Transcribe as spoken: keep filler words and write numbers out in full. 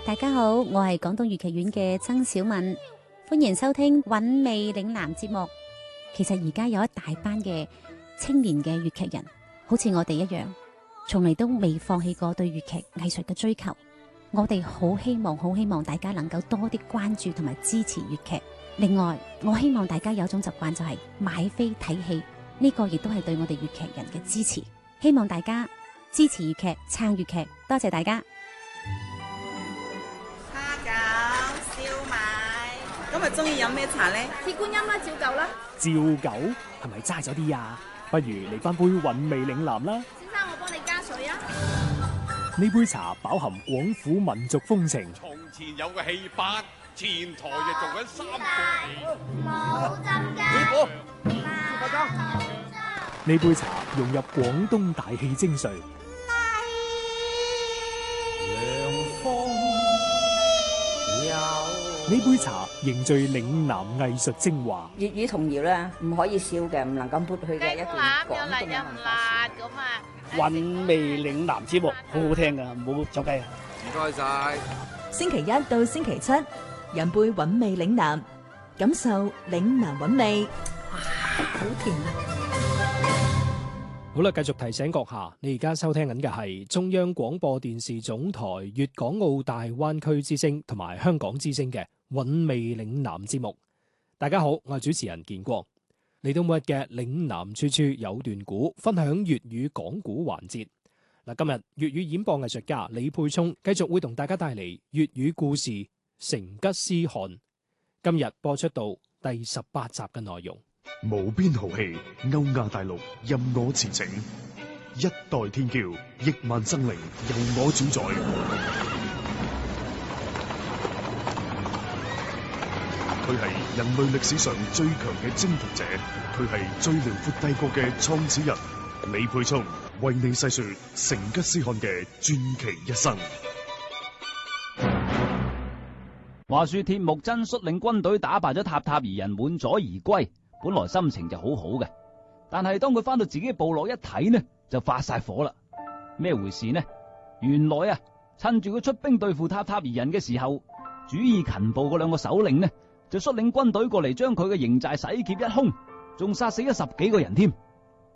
大家好，我係廣東粵劇院嘅曾小敏，歡迎收聽韻味嶺南節目。其實而家有一大班嘅青年嘅粵劇人，好似我哋一樣，從嚟都未放棄過對粵劇藝術嘅追求。我哋好希望，好希望大家能夠多啲關注同埋支持粵劇。另外，我希望大家有一種習慣，就係買飛睇戲，呢個亦都係對我哋粵劇人嘅支持。希望大家支持粵劇，撐粵劇，多謝大家。 蝦餃、燒賣，今日中意飲咩茶呢？ 鐵觀音啦，照舊啦。 照舊係咪齋咗啲啊？不如嚟翻杯韻味嶺南啦。 先生，我幫你加水啊。 呢杯茶飽含廣府民族風情。 從前有個戲班，前台就做緊三個冇浸㗎。 呢杯茶融入廣東大戲精髓。呢杯茶凝聚嶺南藝術精華。 粵語童謠咧，唔可以笑嘅，唔能夠撥去嘅一段廣東嘅文化。 韻味嶺南節目好好聽噶，唔好走雞啊！ 唔該晒。 星期一到星期七，飲杯韻味嶺南，感受嶺南韻味。哇，好甜啊！ 好啦，繼續提醒閣下，你而家收聽緊嘅係中央廣播電視總台粵港澳大灣區之聲同埋香港之聲嘅韻味嶺南節目。大家好，我係主持人建國。嚟到每日嘅嶺南處處有段古，分享粵語講古環節。嗱，今日粵語演播藝術家李沛聰繼續會同大家帶嚟粵語故事《成吉思汗》。今日播出到第十八集嘅內容。 無邊豪氣，歐亞大陸任我馳騁，一代天驕，億萬生靈由我主宰。佢係人類歷史上最強嘅征服者，佢係最遼闊帝國嘅創始人。李沛聰為你細說成吉思汗嘅傳奇一生。 話說鐵木真率領軍隊打敗咗塔塔兒人，滿載而歸。本來心情就好好嘅，但係當佢翻到自己嘅部落一睇呢，就發晒火啦。咩回事呢？原來啊，趁住佢出兵對付塔塔兒人嘅時候，主意勤暴嗰兩個首領呢，就率領軍隊過嚟，將佢嘅營寨洗劫一空，仲殺死咗十幾個人添。